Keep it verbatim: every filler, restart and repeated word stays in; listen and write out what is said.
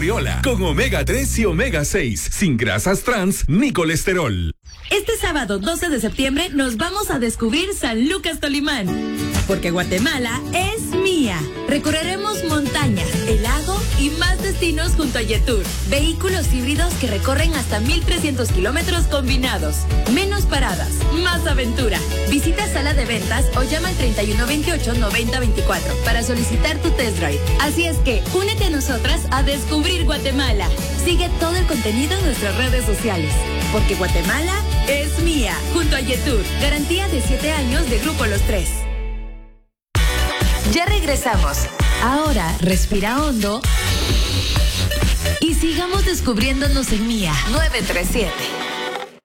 Viola, con omega tres y omega seis, sin grasas trans ni colesterol. Este sábado doce de septiembre nos vamos a descubrir San Lucas Tolimán, porque Guatemala es mía. Recorreremos montañas, el lago y más destinos junto a Yetur. Vehículos híbridos que recorren hasta mil trescientos kilómetros combinados. Menos paradas, más aventura. Visita sala de ventas o llama al treinta y uno veintiocho noventa veinticuatro para solicitar tu test drive. Así es que únete a nosotras a descubrir Guatemala. Sigue todo el contenido en nuestras redes sociales, porque Guatemala es mía, junto a Yetur. Garantía de siete años de Grupo Los Tres. Ya regresamos. Ahora respira hondo y sigamos descubriéndonos en Mía nueve tres siete.